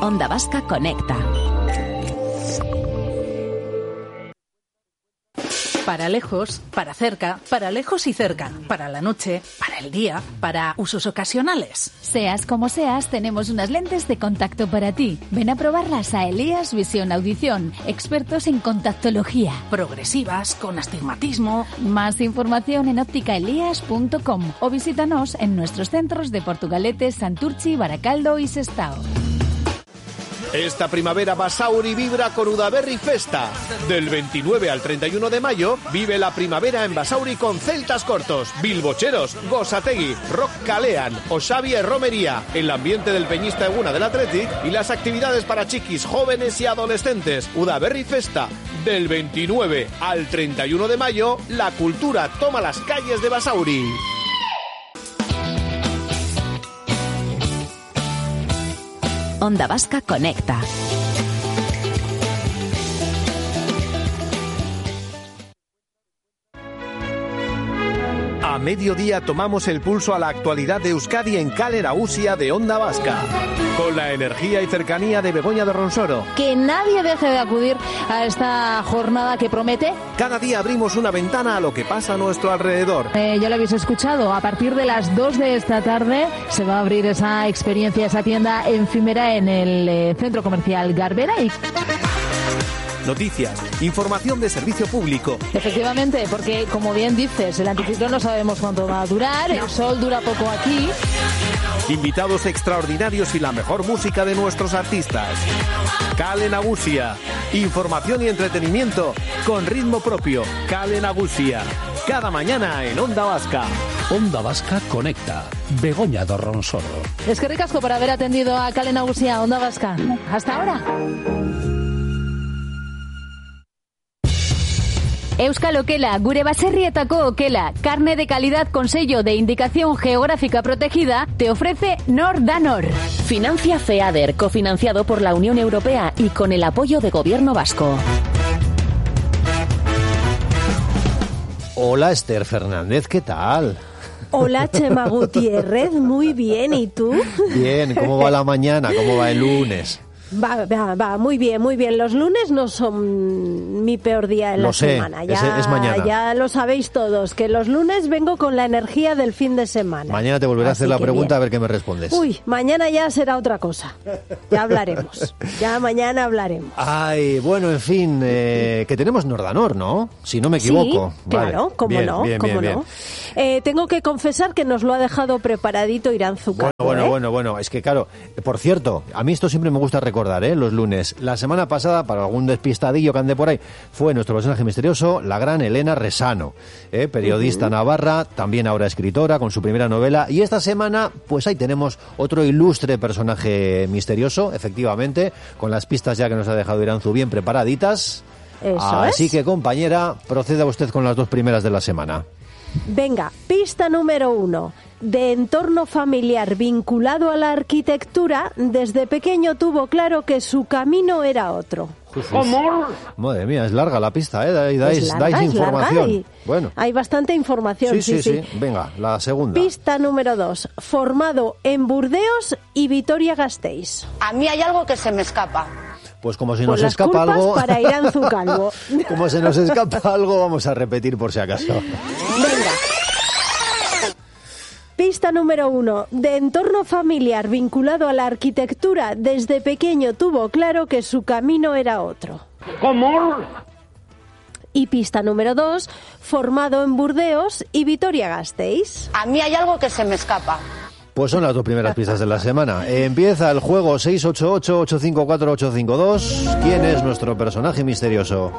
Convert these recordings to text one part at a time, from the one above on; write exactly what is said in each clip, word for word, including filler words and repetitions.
Onda Vasca Conecta. Para lejos, para cerca, para lejos y cerca, para la noche, para el día, para usos ocasionales. Seas como seas, tenemos unas lentes de contacto para ti. Ven a probarlas a Elías Visión Audición, expertos en contactología. Progresivas, con astigmatismo. Más información en óptica elías punto com o visítanos en nuestros centros de Portugalete, Santurchi, Baracaldo y Sestao. Esta primavera Basauri vibra con Udaberri Festa. Del veintinueve al treinta y uno de mayo vive la primavera en Basauri con celtas cortos, bilbocheros, gosategui, rock calean o Xavier Romería, el ambiente del peñista Eguna del Athletic y las actividades para chiquis, jóvenes y adolescentes. Udaberri Festa. Del veintinueve al treinta y uno de mayo, la cultura toma las calles de Basauri. Onda Vasca Conecta. A mediodía tomamos el pulso a la actualidad de Euskadi en Kale Nagusia de Onda Vasca. Con la energía y cercanía de Begoña de Ronsoro. Que nadie deje de acudir a esta jornada que promete. Cada día abrimos una ventana a lo que pasa a nuestro alrededor. Eh, ya lo habéis escuchado, a partir de las dos de esta tarde se va a abrir esa experiencia, esa tienda efímera en el eh, centro comercial Garbera. Y... noticias, información de servicio público. Efectivamente, porque como bien dices, el anticiclón no sabemos cuánto va a durar, el sol dura poco aquí. Invitados extraordinarios y la mejor música de nuestros artistas. Kale Nagusia, información y entretenimiento con ritmo propio. Kale Nagusia, cada mañana en Onda Vasca. Onda Vasca Conecta. Begoña de Ronsoro. Es que ricasco por haber atendido a Kale Nagusia, Onda Vasca. Hasta ahora. Euskal Okela, gure baserrietako okela, carne de calidad con sello de indicación geográfica protegida, te ofrece Nor da Nor. Financia FEADER, cofinanciado por la Unión Europea y con el apoyo de Gobierno Vasco. Hola, Esther Fernández, ¿qué tal? Hola, Chema Gutiérrez, muy bien, ¿y tú? Bien, ¿cómo va la mañana? ¿Cómo va el lunes? Va, va, va, muy bien, muy bien. Los lunes no son mi peor día en lo la sé, semana. Ya, es, es mañana. Ya lo sabéis todos, que los lunes vengo con la energía del fin de semana. Mañana te volveré Así a hacer la pregunta bien. A ver qué me respondes. Uy, mañana ya será otra cosa. Ya hablaremos. Ya mañana hablaremos. Ay, bueno, en fin, eh, que tenemos Nordanor, ¿no? Si no me equivoco. Sí, claro, vale. cómo bien, no, bien, cómo bien, no. bien. Eh, tengo que confesar que nos lo ha dejado preparadito Irán Zuccardo. Bueno, bueno, ¿eh? bueno, bueno, es que claro, por cierto, a mí esto siempre me gusta recordar, ¿eh? Los lunes. La semana pasada, para algún despistadillo que ande por ahí, fue nuestro personaje misterioso, la gran Elena Resano, ¿eh? Periodista uh-huh. navarra, también ahora escritora, con su primera novela. Y esta semana, pues ahí tenemos otro ilustre personaje misterioso, efectivamente, con las pistas ya que nos ha dejado Iranzu bien preparaditas. Eso Así es. que, compañera, proceda usted con las dos primeras de la semana. Venga, pista número uno. De entorno familiar vinculado a la arquitectura, desde pequeño tuvo claro que su camino era otro. ¿Cómo? Madre mía, es larga la pista, ¿eh? Dais, dais, Es larga, dais es larga información. y Bueno. hay bastante información. Sí, sí, sí, sí, sí. Venga, la segunda. Pista número dos. Formado en Burdeos y Vitoria-Gasteiz. A mí hay algo que se me escapa. Pues como se Pues nos las escapa culpas algo... para Irán Zuccardo. Como se nos escapa algo, vamos a repetir por si acaso. Venga. Pista número uno. De entorno familiar vinculado a la arquitectura, desde pequeño tuvo claro que su camino era otro. ¿Cómo? Y pista número dos. Formado en Burdeos y Vitoria-Gasteiz. A mí hay algo que se me escapa. Pues son las dos primeras pistas de la semana. Empieza el juego seis ocho ocho, ocho cinco cuatro, ocho cinco dos. ¿Quién es nuestro personaje misterioso?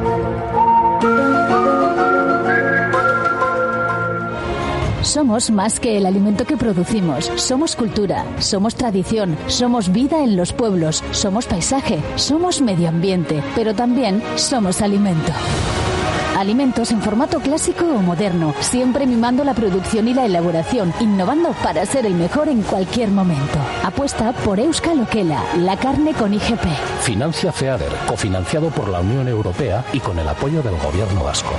Somos más que el alimento que producimos. Somos cultura, somos tradición, somos vida en los pueblos, somos paisaje, somos medio ambiente, pero también somos alimento. Alimentos en formato clásico o moderno, siempre mimando la producción y la elaboración, innovando para ser el mejor en cualquier momento. Apuesta por Euskal Okela, la carne con I G P. Financia FEADER, cofinanciado por la Unión Europea y con el apoyo del Gobierno Vasco.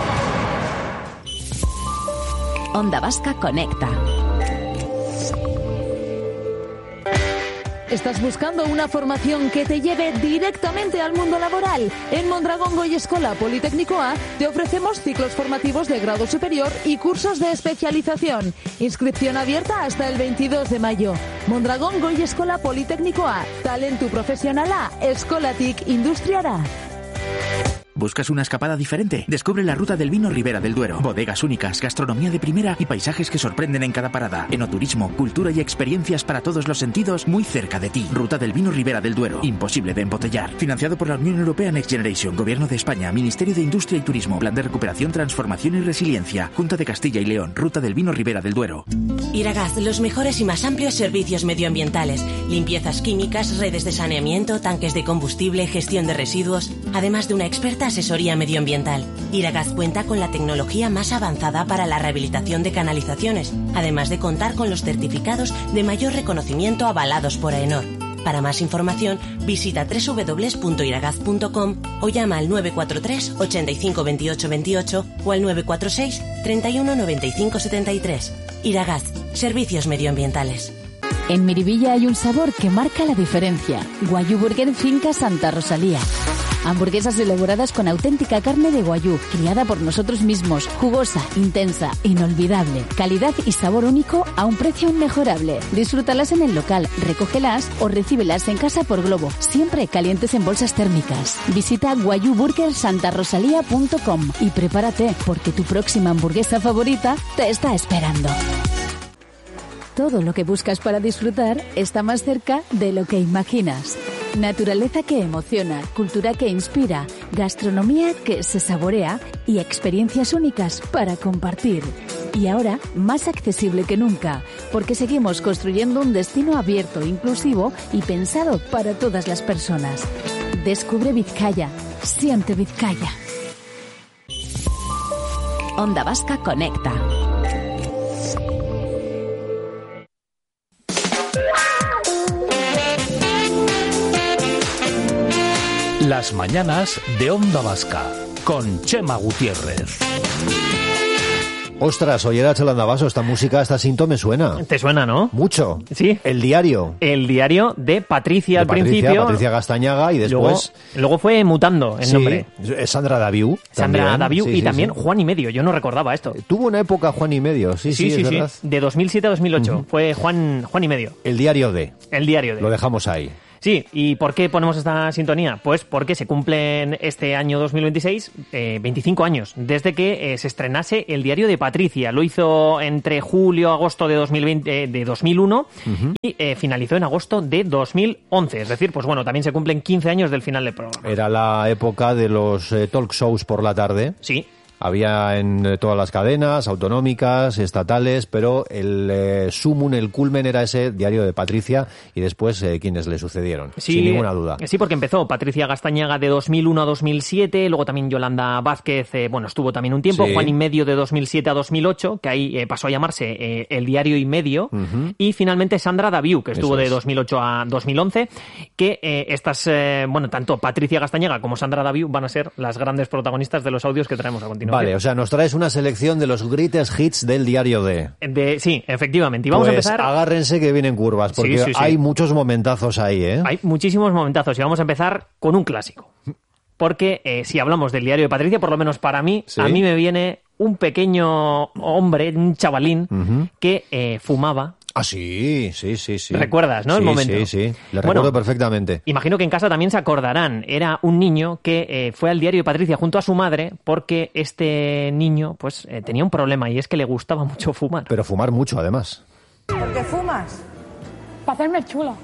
Onda Vasca Conecta. ¿Estás buscando una formación que te lleve directamente al mundo laboral? En Mondragón Goyescola Politécnico-A te ofrecemos ciclos formativos de grado superior y cursos de especialización. Inscripción abierta hasta el veintidós de mayo. Mondragón Goyescola Politécnico-A. Talentu profesional A. Escolatic Industriara. ¿Buscas una escapada diferente? Descubre la ruta del vino Ribera del Duero. Bodegas únicas, gastronomía de primera y paisajes que sorprenden en cada parada. Enoturismo, cultura y experiencias para todos los sentidos muy cerca de ti. Ruta del vino Ribera del Duero. Imposible de embotellar. Financiado por la Unión Europea Next Generation, Gobierno de España, Ministerio de Industria y Turismo, Plan de Recuperación, Transformación y Resiliencia, Junta de Castilla y León. Ruta del vino Ribera del Duero. Iragaz, los mejores y más amplios servicios medioambientales. Limpiezas químicas, redes de saneamiento, tanques de combustible, gestión de residuos, además de una experta asesoría medioambiental. Iragaz cuenta con la tecnología más avanzada para la rehabilitación de canalizaciones, además de contar con los certificados de mayor reconocimiento avalados por AENOR. Para más información, visita doble u doble u doble u punto iragaz punto com o llama al nueve cuatro tres, ochenta y cinco, veintiocho veintiocho o al nueve cuatro seis, treinta y uno, noventa y cinco setenta y tres. Iragaz, servicios medioambientales. En Miribilla hay un sabor que marca la diferencia. Guayú Burger Finca Santa Rosalía. Hamburguesas elaboradas con auténtica carne de guayú, criada por nosotros mismos, jugosa, intensa, inolvidable, calidad y sabor único a un precio inmejorable. Disfrútalas en el local, recógelas o recíbelas en casa por globo, siempre calientes en bolsas térmicas. Visita guayú burger santa rosalía punto com y prepárate porque tu próxima hamburguesa favorita te está esperando. Todo lo que buscas para disfrutar está más cerca de lo que imaginas. Naturaleza que emociona, cultura que inspira, gastronomía que se saborea y experiencias únicas para compartir. Y ahora, más accesible que nunca, porque seguimos construyendo un destino abierto, inclusivo y pensado para todas las personas. Descubre Vizcaya. Siente Vizcaya. Onda Vasca Conecta. Las mañanas de Onda Vasca, con Chema Gutiérrez. Ostras, oye, era Chalanda Vaso, esta música, esta cinta me suena. ¿Te suena, no? Mucho. Sí. El diario. El diario de Patricia de al Patricia, principio. Patricia Gastañaga y después... Luego, luego fue mutando el sí, nombre. Sandra Daviu. Sandra también. Daviu sí, y sí, también sí. Juan y Medio, yo no recordaba esto. Tuvo una época Juan y Medio, sí, sí, sí, sí, es sí. verdad. De dos mil siete a dos mil ocho uh-huh. fue Juan, Juan y Medio. El diario de. El diario de. Lo dejamos ahí. Sí, ¿y por qué ponemos esta sintonía? Pues porque se cumplen este año dos mil veintiséis eh, veinticinco años desde que eh, se estrenase el diario de Patricia. Lo hizo entre julio y agosto de, dos mil veinte, eh, de dos mil uno uh-huh. y eh, finalizó en agosto de dos mil once. Es decir, pues bueno, también se cumplen quince años del final del programa. Era la época de los eh, talk shows por la tarde. Sí. Había en eh, todas las cadenas, autonómicas, estatales, pero el eh, sumum, el culmen era ese diario de Patricia y después eh, quienes le sucedieron, sí, sin ninguna duda. Sí, porque empezó Patricia Gastañaga de dos mil uno a dos mil siete, luego también Yolanda Vázquez, eh, bueno, estuvo también un tiempo, sí. Juan y Medio de dos mil siete a dos mil ocho, que ahí eh, pasó a llamarse eh, El Diario y Medio, uh-huh. y finalmente Sandra Daviu, que estuvo de dos mil ocho a dos mil once, que eh, estas, eh, bueno, tanto Patricia Gastañaga como Sandra Daviu van a ser las grandes protagonistas de los audios que traemos a continuación. Vale, o sea, nos traes una selección de los greatest hits del diario de... de sí, efectivamente. Y vamos pues a empezar... agárrense que vienen curvas, porque sí, sí, sí. hay muchos momentazos ahí, ¿eh? Hay muchísimos momentazos y vamos a empezar con un clásico. Porque eh, si hablamos del diario de Patricia, por lo menos para mí, ¿sí? a mí me viene un pequeño hombre, un chavalín, uh-huh. que eh, fumaba. Ah, sí, sí, sí, sí. ¿Recuerdas, no? Sí, el momento. Sí, sí, le bueno, recuerdo perfectamente. Imagino que en casa también se acordarán. Era un niño que eh, fue al diario de Patricia junto a su madre porque este niño pues eh, tenía un problema y es que le gustaba mucho fumar. Pero fumar mucho, además. ¿Por qué fumas? Para hacerme chulo.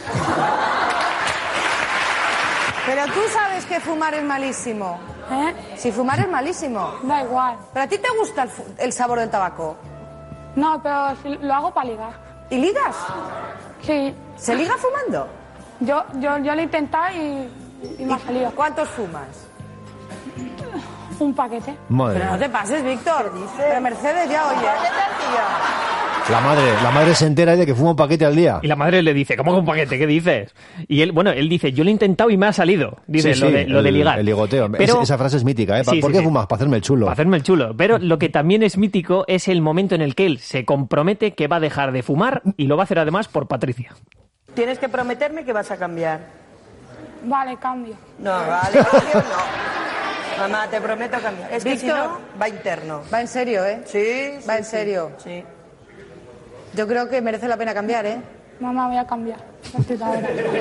Pero tú sabes que fumar es malísimo. ¿Eh? Si fumar es malísimo. Da igual. ¿Pero a ti te gusta el, el sabor del tabaco? No, pero lo hago para ligar. ¿Y ligas? Sí. ¿Se liga fumando? Yo, yo, yo lo he intentado y, y me ha salido. ¿Cuántos fumas? Un paquete. Madre. Pero no te pases, Víctor. Pero Mercedes ya, oye. La madre, la madre se entera de que fuma un paquete al día. Y la madre le dice, ¿cómo que un paquete? ¿Qué dices? Y él, bueno, él dice, yo lo he intentado y me ha salido. Dice, sí, lo, sí, de, lo el, de ligar. El ligoteo. Pero, es, esa frase es mítica, ¿eh? Sí, ¿Por sí, qué sí. fumas? Para hacerme el chulo. Para hacerme el chulo. Pero lo que también es mítico es el momento en el que él se compromete que va a dejar de fumar y lo va a hacer además por Patricia. Tienes que prometerme que vas a cambiar. Vale, cambio. No, vale, cambio no. Mamá, te prometo cambiar. Es que Víctor, si no, va interno. Va en serio, ¿eh? Sí, Va sí, en serio. Sí. Yo creo que merece la pena cambiar, ¿eh? Mamá, voy a cambiar. A partir de ahora. Lo dudo,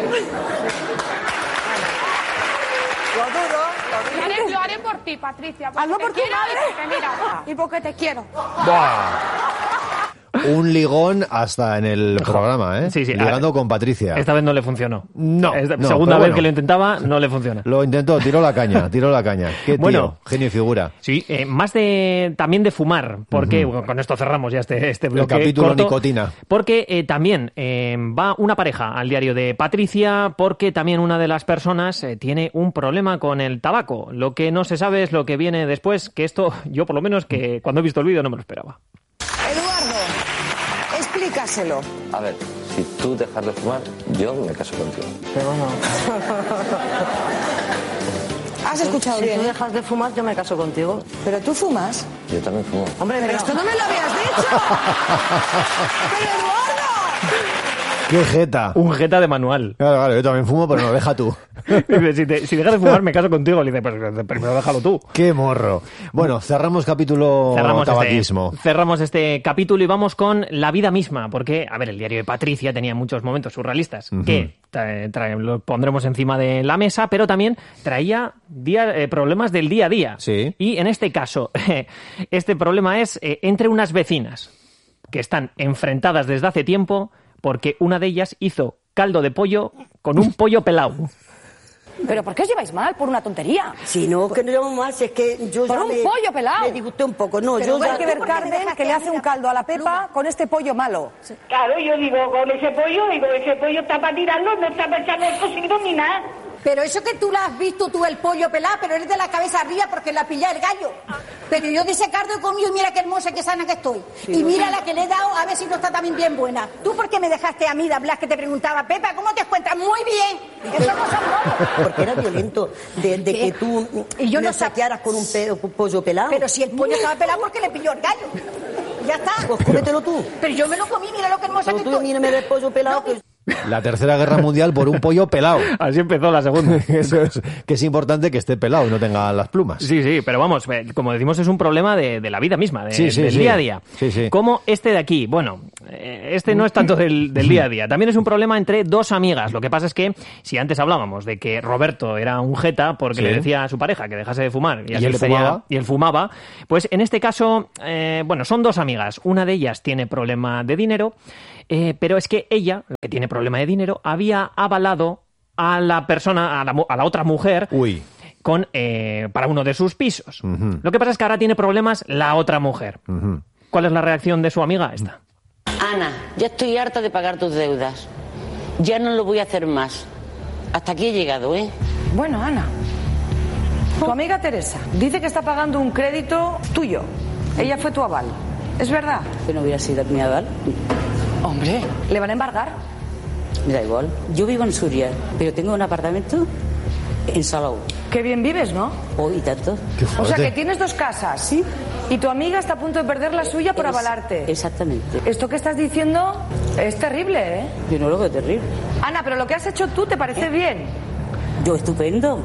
lo dudo. Lo haré, lo haré por ti, Patricia. Porque Hazlo te por tu quiero madre. y porque, mira, y porque te quiero. Un ligón hasta en el programa, ¿eh? Sí, sí. Ligando ver, con Patricia. Esta vez no le funcionó. No. Esta, no segunda vez bueno, que lo intentaba, no le funciona. Lo intentó, tiró la caña, tiró la caña. Qué tío, bueno, genio y figura. Sí, eh, más de también de fumar, porque Uh-huh. bueno, con esto cerramos ya este, este bloque. El capítulo corto, nicotina. Porque eh, también eh, va una pareja al diario de Patricia, porque también una de las personas eh, tiene un problema con el tabaco. Lo que no se sabe es lo que viene después, que esto, yo por lo menos, que cuando he visto el vídeo no me lo esperaba. Eduardo, explícaselo. A ver, si tú dejas de fumar, yo me caso contigo. Pero no. ¿Has escuchado si bien? Si tú ¿eh? dejas de fumar, yo me caso contigo. ¿Pero tú fumas? Yo también fumo. Hombre, Pero pero... esto no me lo habías dicho. ¡Pero Eduardo! ¡Qué jeta! Un jeta de manual. Claro, claro, yo también fumo, pero no, deja tú. Dice, si, te, si dejas de fumar, me caso contigo. Le dice, pues primero déjalo tú. ¡Qué morro! Bueno, cerramos capítulo cerramos tabaquismo. Este, cerramos este capítulo y vamos con la vida misma, porque, a ver, el diario de Patricia tenía muchos momentos surrealistas uh-huh. que tra- tra- lo pondremos encima de la mesa, pero también traía día, eh, problemas del día a día. Sí. Y en este caso, este problema es eh, entre unas vecinas que están enfrentadas desde hace tiempo porque una de ellas hizo caldo de pollo con un pollo pelado. ¿Pero por qué os lleváis mal? ¿Por una tontería? Si no, que no llevamos mal, si es que yo ¿Por ya un me, pollo pelado? me disgusté un poco. No, Pero yo hay ya... que ver Carmen que le hace un caldo a la Pepa con este pollo malo. Claro, yo digo, con ese pollo, digo, ese pollo está para tirarlo, no está para echarle el cocido ni nada. Pero eso que tú lo has visto tú el pollo pelado, pero eres de la cabeza arriba porque la pilla el gallo. Pero yo de ese cardo he comido y mira qué hermosa, qué sana que estoy. Sí, y mira la que le he dado, a ver si no está también bien buena. ¿Tú por qué me dejaste a mí de hablar que te preguntaba, Pepa, ¿cómo te encuentras? Muy bien. Eso no son Porque era violento de, de que tú y yo le no saquearas con un, pe- un pollo pelado. Pero si el pollo estaba pelado porque le pilló el gallo. Ya está. Pues cómetelo tú. Pero yo me lo comí, mira lo que hermosa Pero que tú estoy. mírame del pollo pelado no, que... La tercera guerra mundial por un pollo pelado. Así empezó la segunda. Eso es, que es importante que esté pelado y no tenga las plumas. Sí, sí, pero vamos, como decimos, es un problema de, de la vida misma, de, sí, sí, del sí. día a día. Sí, sí. Como este de aquí. Bueno, este no es tanto del, del día a día. También es un problema entre dos amigas. Lo que pasa es que, si antes hablábamos de que Roberto era un jeta porque sí. le decía a su pareja que dejase de fumar y, ¿Y así él le pedía, fumaba? y él fumaba, pues en este caso, eh, bueno, son dos amigas. Una de ellas tiene problema de dinero. Eh, pero es que ella, la que tiene problema de dinero, había avalado a la persona, a la, a la otra mujer, Uy. con eh, para uno de sus pisos. Uh-huh. Lo que pasa es que ahora tiene problemas la otra mujer. Uh-huh. ¿Cuál es la reacción de su amiga? Esta. Ana, ya estoy harta de pagar tus deudas. Ya no lo voy a hacer más. Hasta aquí he llegado, ¿eh? Bueno, Ana, tu amiga Teresa dice que está pagando un crédito tuyo. Ella fue tu aval. ¿Es verdad? Que no hubiera sido mi aval. Hombre, ¿le van a embargar? Me da igual. Yo vivo en Suria, pero tengo un apartamento en Salou. Qué bien vives, ¿no? Oh, y tanto. O sea, que tienes dos casas. Sí. Y tu amiga está a punto de perder la suya por es, avalarte. Exactamente. Esto que estás diciendo es terrible, ¿eh? Yo no lo veo terrible. Ana, pero lo que has hecho tú te parece ¿Eh? bien. Yo estupendo.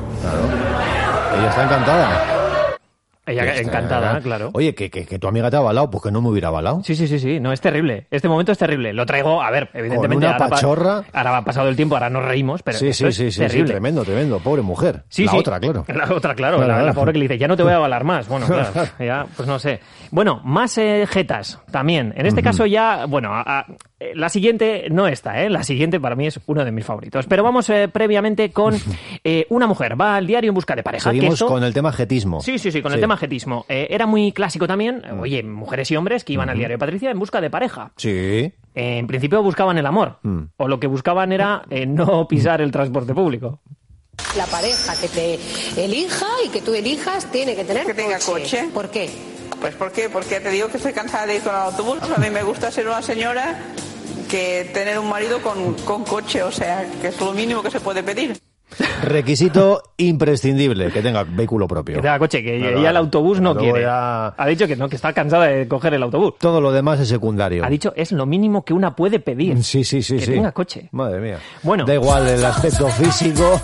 Claro. Ella está encantada. Ella Está, encantada, ¿verdad? claro. Oye, que, que, que tu amiga te ha avalado, pues que no me hubiera avalado. Sí, sí, sí, sí, no, es terrible. Este momento es terrible. Lo traigo, a ver, evidentemente. Con una ahora pachorra. Pa, ahora ha pasado el tiempo, ahora nos reímos, pero sí, esto sí, es sí, terrible. sí, tremendo, tremendo. Pobre mujer. Sí, la sí. otra, claro. La otra, claro. claro, la, claro. la pobre que le dice, ya no te voy a avalar más. Bueno, claro, ya, pues no sé. Bueno, más eh, jetas también. En este uh-huh. caso ya, bueno, a, a, la siguiente no está, ¿eh? La siguiente para mí es uno de mis favoritos. Pero vamos eh, previamente con eh, una mujer. Va al diario en busca de pareja. Seguimos que esto... con el tema jetismo. Sí, sí, sí, con sí. el tema jetismo. Eh, era muy clásico también. Oye, mujeres y hombres que iban uh-huh. al diario de Patricia en busca de pareja. Sí. Eh, en principio buscaban el amor. Mm. O lo que buscaban era eh, no pisar el transporte público. La pareja que te elija y que tú elijas tiene que tener que tenga coche. coche. ¿Por qué? Pues ¿por qué? Porque te digo que estoy cansada de ir con el autobús. A mí me gusta ser una señora que tener un marido con, con coche, o sea, que es lo mínimo que se puede pedir. Requisito imprescindible, que tenga vehículo propio. Que tenga coche, que Claro, ella el autobús no luego quiere. ya- Ha dicho que no, que está cansada de coger el autobús. Todo lo demás es secundario. Ha dicho, es lo mínimo que una puede pedir. Sí, sí, sí. Que sí. tenga coche. Madre mía. Bueno. Da igual el aspecto físico.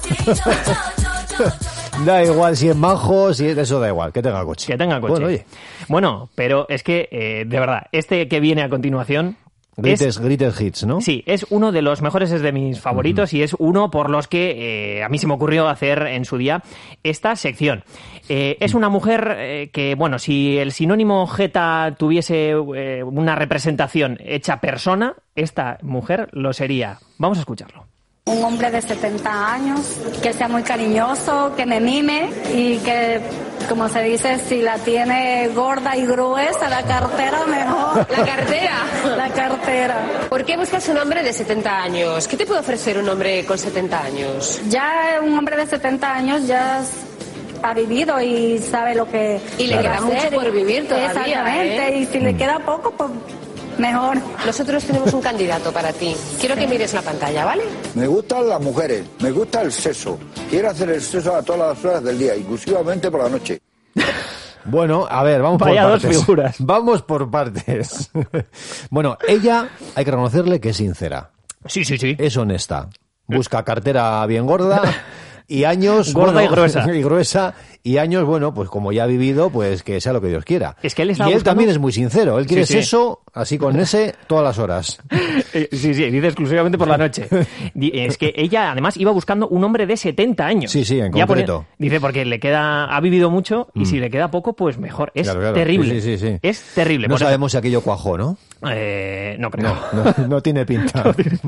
Da igual si es majo, si es... Eso da igual, que tenga coche. Que tenga coche. Bueno, oye. Bueno, pero es que, eh, de verdad, este que viene a continuación... Greatest, es- greatest hits, ¿no? Sí, es uno de los mejores, es de mis favoritos y es uno por los que eh, a mí se me ocurrió hacer en su día esta sección. Eh, es una mujer eh, que, bueno, si el sinónimo jeta tuviese eh, una representación hecha persona, esta mujer lo sería. Vamos a escucharlo. Un hombre de setenta años, que sea muy cariñoso, que me mime y que, como se dice, si la tiene gorda y gruesa la cartera, mejor. ¿La cartera? La cartera. ¿Por qué buscas un hombre de setenta años? ¿Qué te puede ofrecer un hombre con setenta años? Ya un hombre de setenta años ya ha vivido y sabe lo que... Y le queda mucho por vivir todavía, Exactamente, ¿eh? y si le queda poco, pues mejor. Nosotros tenemos un candidato para ti. Quiero que mires la pantalla, ¿vale? Me gustan las mujeres, me gusta el sexo. Quiero hacer el sexo a todas las horas del día, inclusivamente por la noche. Bueno, a ver, vamos Vaya por dos partes. figuras. Vamos por partes. Bueno, ella, hay que reconocerle que es sincera. Sí, sí, sí. Es honesta. Busca cartera bien gorda y años... Gorda bueno, y gruesa. Y gruesa. Y años, bueno, pues como ya ha vivido, pues que sea lo que Dios quiera. Es que él y estaba él buscando- también es muy sincero. Él quiere Sí, sí. eso, así con ese, todas las horas. Eh, Sí, sí, dice exclusivamente por la noche. Di- Es que ella, además, iba buscando un hombre de setenta años. Sí, sí, en Ya pone- concreto. dice, porque le queda, ha vivido mucho y Mm. si le queda poco, pues mejor. Es Claro, claro. terrible. Sí, sí, sí, sí. Es terrible. No Por eso- sabemos si aquello cuajó, ¿no? Eh, no creo. No, no, no tiene pinta.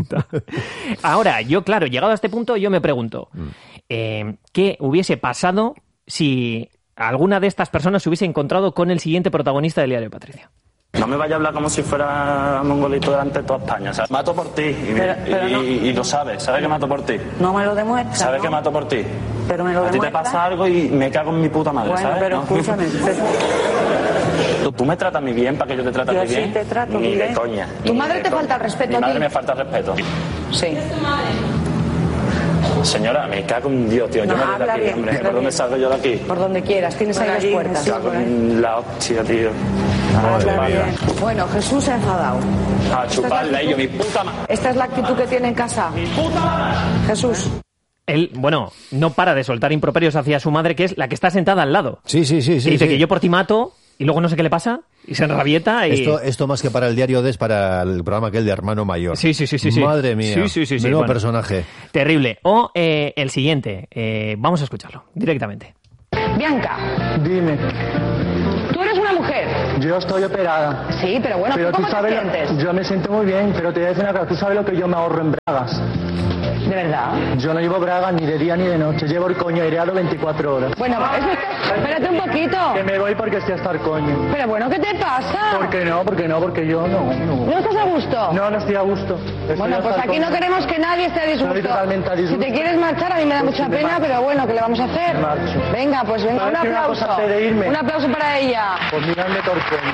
Ahora, yo, claro, llegado a este punto, yo me pregunto, Mm. eh, ¿qué hubiese pasado si alguna de estas personas se hubiese encontrado con el siguiente protagonista del diario Patricia? No me vaya a hablar como si fuera mongolito delante de toda España. ¿Sabes? Mato por ti y, Pero- pero y- no. y lo sabes. ¿Sabes que mato por ti? No me lo demuestras. ¿Sabes ¿no? que mato por ti? Pero me lo A ti te demuestras. pasa algo y me cago en mi puta madre, Bueno, ¿sabes? pero ¿No? escúchame. Tú, tú me tratas a mí bien para que yo te trate Yo a ti sí bien. te trato Ni bien. de coña. ¿Tu Ni madre de te coña. falta el respeto Mi a ti? madre me falta el respeto. Sí. Señora, me cago en Dios, tío. Yo No, me voy de habla aquí, bien, hombre. habla ¿Por dónde bien. salgo yo de aquí? Por donde quieras, tienes ahí Por las allí, puertas. Me cago en la hostia, tío. Habla bien. Bueno, Jesús se ha enfadado. A chuparle a ellos, mi puta madre. Esta es la actitud que tiene en casa. Jesús. Él, bueno, no para de soltar improperios hacia su madre, que es la que está sentada al lado. Sí, sí, sí. sí y dice sí. que yo por ti mato y luego no sé qué le pasa y se enrabieta y... Esto, esto más que para el diario D es para el programa aquel de Hermano Mayor. Sí, sí, sí, sí, sí. Madre mía. Sí, sí, sí, sí, Menudo bueno. personaje. Terrible. O eh, el siguiente. Eh, vamos a escucharlo directamente. Bianca. Dime, Tú eres una mujer. yo estoy operada. Sí, pero bueno, Pero ¿tú cómo tú sabes, te sientes? yo me siento muy bien, pero te voy a decir una cosa, tú sabes lo que yo me ahorro en bragas. ¿De verdad? Yo no llevo bragas ni de día ni de noche, llevo el coño aireado veinticuatro horas. Bueno, es- espérate un poquito. Que me voy porque estoy hasta el coño. Pero bueno, ¿qué te pasa? ¿Por qué no? ¿Por qué no? Porque yo no, no. ¿No estás a gusto? No, no estoy a gusto. Estoy Bueno, hasta pues el aquí no coño. queremos que nadie esté a disgusto. Estoy totalmente a disgusto. Si te quieres marchar, a mí me da Pues mucha sí, me pena, marcho. pero bueno, ¿qué le vamos a hacer? Me marcho. Venga, pues venga, un ¿Sabes que una aplauso. cosa antes de irme? Un aplauso para ella. Pues mirarme todo el coño.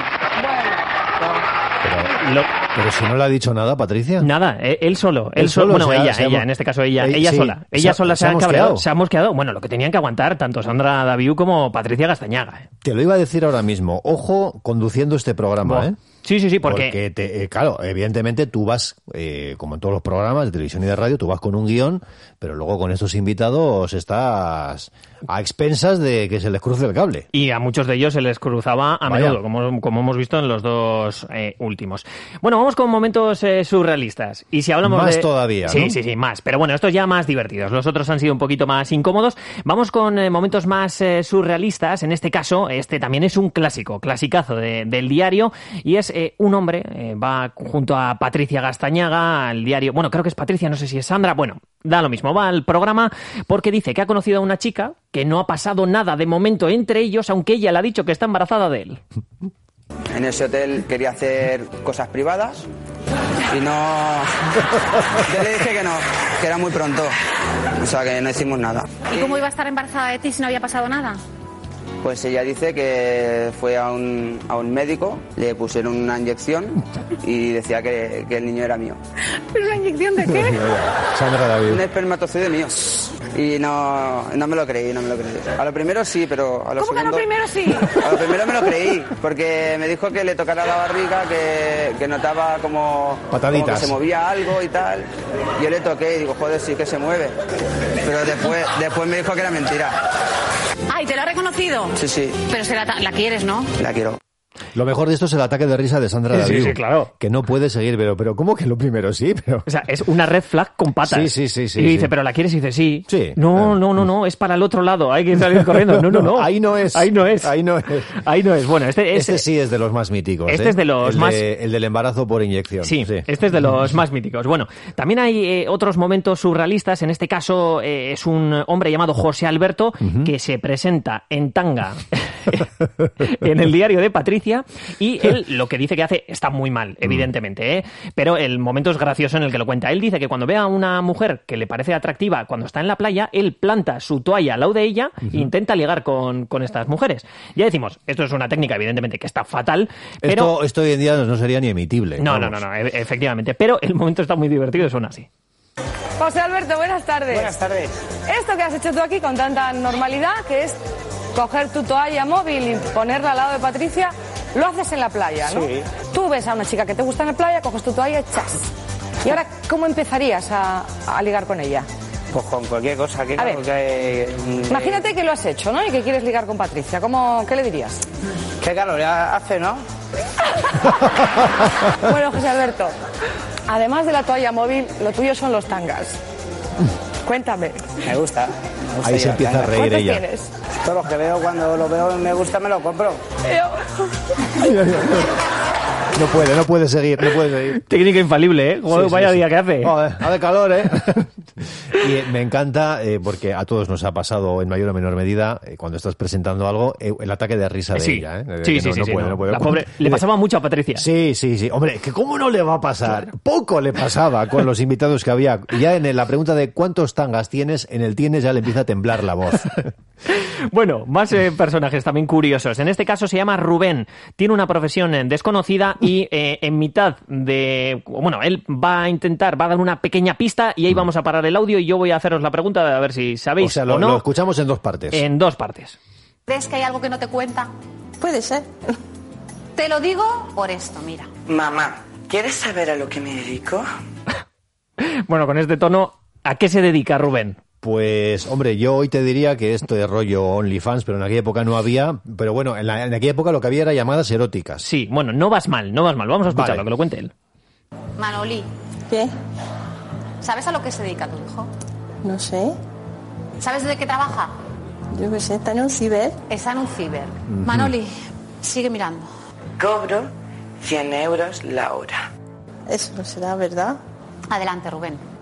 Pero, pero si no le ha dicho nada, Patricia. Nada, eh, él solo, él, Él solo, solo, bueno, se ha- ella, se ha ella, mo- en este caso ella, Eh, ella sí, sola, se ella ha- sola se, se ha ha cabreado, mosqueado. se ha mosqueado, bueno, lo que tenían que aguantar tanto Sandra Daviú como Patricia Gastañaga. eh. Te lo iba a decir ahora mismo. Ojo conduciendo este programa, Buah. ¿eh? Sí, sí, sí, porque... Porque, te- eh, claro, evidentemente tú vas, eh, como en todos los programas de televisión y de radio, tú vas con un guión, pero luego con estos invitados estás a expensas de que se les cruce el cable. Y a muchos de ellos se les cruzaba a Vaya. menudo, como, como hemos visto en los dos eh, últimos. Bueno, vamos con momentos eh, surrealistas. Y si hablamos Más de... todavía, Sí, ¿no? sí, sí, más. Pero bueno, estos ya más divertidos. Los otros han sido un poquito más incómodos. Vamos con eh, momentos más eh, surrealistas. En este caso, este también es un clásico, clasicazo de- del diario. Y es eh, un hombre, eh, va junto a Patricia Gastañaga al diario... Bueno, creo que es Patricia, no sé si es Sandra. Bueno, da lo mismo. Va al programa porque dice que ha conocido a una chica que no ha pasado nada de momento entre ellos, aunque ella le ha dicho que está embarazada de él. En ese hotel quería hacer cosas privadas y no... Yo le dije que no, que era muy pronto, o sea que no hicimos nada. ¿Y cómo iba a estar embarazada de ti si no había pasado nada? Pues ella dice que fue a un, a un médico, le pusieron una inyección y decía que, que el niño era mío. ¿Pero una inyección de qué? Sandra Daviú. Un espermatozoide mío. Y no, no me lo creí, no me lo creí. A lo primero sí, pero a lo ¿Cómo segundo... que a lo primero sí? A lo primero me lo creí, porque me dijo que le tocara la barriga, que, que notaba como, como que se movía algo y tal. Yo le toqué y digo, joder, sí que se mueve. Pero después, después me dijo que era mentira. Ay, ¿te lo ha reconocido? Sí, sí. Pero se la, la quieres, ¿no? La quiero. Lo mejor de esto es el ataque de risa de Sandra Sí, Daviu, sí, claro. que no puede seguir, pero, pero ¿cómo que lo primero sí? Pero... O sea, es una red flag con patas. Sí, sí, sí, sí, y dice, sí. ¿pero la quieres? Y dice, sí. Sí. No, no, no, no, es para el otro lado, hay que salir corriendo. No, no, no. Ahí no es. Ahí no es. Ahí no es. Ahí no es. Bueno, este, Este, este, sí es de los más míticos. Este ¿eh? es de los el más... De, el del embarazo por inyección. Sí, sí, este es de los más míticos. Bueno, también hay eh, otros momentos surrealistas. En este caso eh, es un hombre llamado José Alberto uh-huh. que se presenta en tanga en el diario de Patricia y él lo que dice que hace está muy mal, evidentemente, ¿eh? Pero el momento es gracioso en el que lo cuenta. Él dice que cuando ve a una mujer que le parece atractiva cuando está en la playa, él planta su toalla al lado de ella uh-huh. e intenta ligar con, con estas mujeres. Ya decimos, esto es una técnica evidentemente que está fatal, pero... Esto, esto hoy en día no sería ni emitible. No, no, no, no, efectivamente, pero el momento está muy divertido y suena así. José Alberto, buenas tardes. Buenas tardes. Esto que has hecho tú aquí con tanta normalidad, que es coger tu toalla móvil y ponerla al lado de Patricia, lo haces en la playa, ¿no? Sí. Tú ves a una chica que te gusta en la playa, coges tu toalla y chas. ¿Y ahora cómo empezarías a, a ligar con ella? Pues con cualquier cosa que... A ver, que, eh, imagínate que lo has hecho, ¿no? Y que quieres ligar con Patricia. ¿Cómo, ¿Qué le dirías? ¿Qué calor hace, no? Bueno, José Alberto, además de la toalla móvil, lo tuyo son los tangas. Cuéntame. Me gusta. Me gusta Ahí se empieza a reír ella. ¿Tienes? Todos los que veo, cuando lo veo y me gusta, me lo compro. No puede, no puede seguir, no puede seguir. Técnica infalible, ¿eh? Joder, sí, vaya sí, día sí. que hace. Joder, hace calor, ¿eh? Y eh, me encanta, eh, porque a todos nos ha pasado en mayor o menor medida, eh, cuando estás presentando algo, eh, el ataque de risa de sí. ella, ¿eh? De Sí, sí, no, sí, no sí. puede, No. no puede. La pobre, le pasaba mucho a Patricia. Sí, sí, sí. Hombre, que ¿cómo no le va a pasar? Poco le pasaba con los invitados que había. Ya en la pregunta de ¿cuántos tangas tienes? En el tienes ya le empieza a temblar la voz. Bueno, más eh, personajes también curiosos. En este caso se llama Rubén. Tiene una profesión eh, desconocida y eh, en mitad de... Bueno, él va a intentar, va a dar una pequeña pista y ahí vamos a parar el audio y yo voy a haceros la pregunta de a ver si sabéis o sea, lo, o no. Lo escuchamos en dos partes. En dos partes. ¿Crees que hay algo que no te cuenta? Puede ser. Te lo digo por esto, mira. Mamá, ¿quieres saber a lo que me dedico? Bueno, con este tono, ¿a qué se dedica Rubén? Pues, hombre, yo hoy te diría que esto es rollo OnlyFans, pero en aquella época no había. Pero bueno, en, la, en aquella época lo que había era llamadas eróticas. Sí, bueno, no vas mal, no vas mal. Vamos a escucharlo, vale. Que lo cuente él. Manoli. ¿Qué? ¿Sabes a lo que se dedica tu hijo? No sé. ¿Sabes de qué trabaja? Yo qué sé, está en un ciber. Está en un ciber. Uh-huh. Manoli, sigue mirando. Cobro cien euros la hora. Eso no será verdad. Adelante, Rubén.